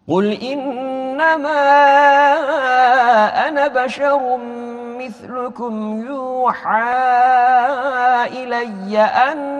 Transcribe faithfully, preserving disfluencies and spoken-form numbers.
قل إنما أنا بشر مثلكم يوحى إلي أن